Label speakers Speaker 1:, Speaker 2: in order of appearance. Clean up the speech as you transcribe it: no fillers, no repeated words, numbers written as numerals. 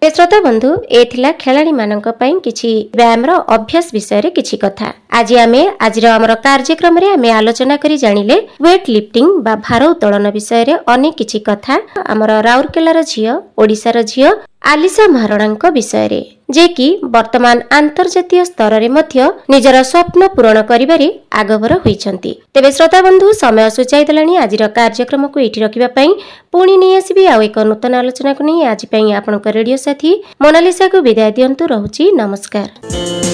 Speaker 1: श्रोता बंधु एथिला खेलाड़ी मानक पई किछि व्यायाम रो अभ्यास विषय किछि कथा आज आमर कार्यक्रम रे आमे आलोचना करी जानिले वेट लिफ्टिंग बा भार उत्तोलन विषय रे अनेक किछि कथा आमर राउरकेलार झियो ओडिसार झियो आलिसा महाराणा विषय रे जे कि वर्तमान अंतर्जातीय स्तर रे मध्य निजर स्वप्न पूरण करिबारे आगभर होइछंती। तेबे श्रोता बंधु समय सुचाई देलानी आजिर कार्यक्रम को एठी रखिबा पई पुणी नै आसीबी आ एक नूतन आलोचना को नै आज पई आपनक रेडियो साथी मोनालिसा को विदाय दियंतु। रहउची नमस्कार।